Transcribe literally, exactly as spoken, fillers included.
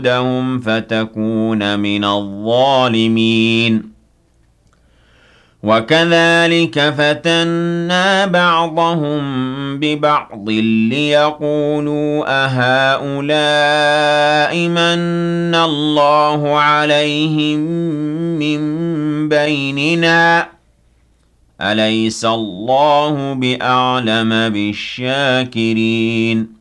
جُلُودَهُمْ فَتَكُونَ مِنَ الظَّالِمِينَ وَكَذَلِكَ فَتَنَّا بَعْضَهُم بِبَعْضٍ لِّيَقُولُوا أَهَٰؤُلَاءِ مَنَّ اللَّهُ عَلَيْهِم مِّن بَيْنِنَا ۗ أَلَيْسَ اللَّهُ بِأَعْلَمَ بِالشَّاكِرِينَ